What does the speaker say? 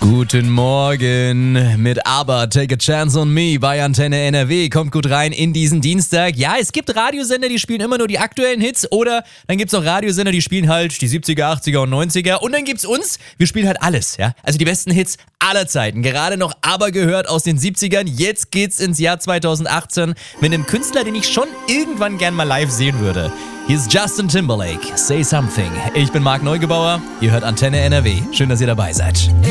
Guten Morgen mit ABBA, Take a Chance on Me bei Antenne NRW. Kommt gut rein in diesen Dienstag. Ja, es gibt Radiosender, die spielen immer nur die aktuellen Hits oder dann gibt's auch Radiosender, die spielen halt die 70er, 80er und 90er und dann gibt's uns, wir spielen halt alles, ja. Also die besten Hits aller Zeiten. Gerade noch ABBA gehört aus den 70ern. Jetzt geht's ins Jahr 2018 mit einem Künstler, den ich schon irgendwann gern mal live sehen würde. Hier ist Justin Timberlake, Say Something. Ich bin Marc Neugebauer, ihr hört Antenne NRW. Schön, dass ihr dabei seid.